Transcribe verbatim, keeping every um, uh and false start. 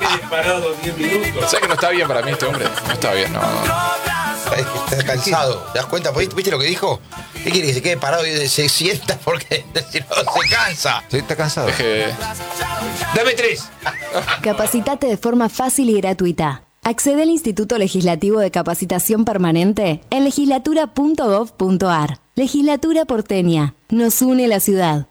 parado diez minutos. ¿Sabes que no está bien para mí este hombre? No está bien, no. Está cansado, ¿te das cuenta? ¿Viste lo que dijo? ¿Qué quiere? Que se quede parado y se sienta porque si no se cansa. Sí, está cansado. Deje... Dame tres. Capacitate de forma fácil y gratuita. Accede al Instituto Legislativo de Capacitación Permanente en legislatura punto gov punto ar. Legislatura porteña. Nos une la ciudad.